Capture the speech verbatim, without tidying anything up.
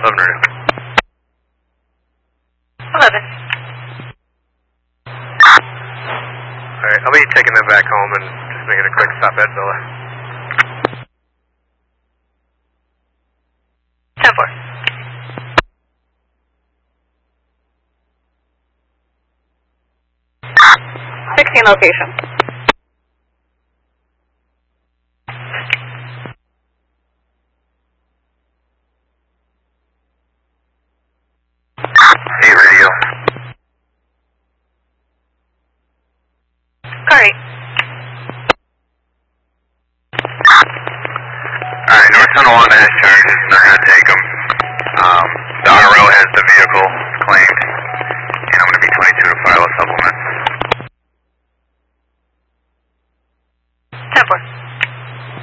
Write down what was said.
Submarine. eleven. Alright, I'll be taking them back home and just making a quick stop at Villa. ten four. sixteen location. Hey, radio. Sorry. Alright, North Tonawanda has charges and they're going to take them. Um, the R O has the vehicle claimed.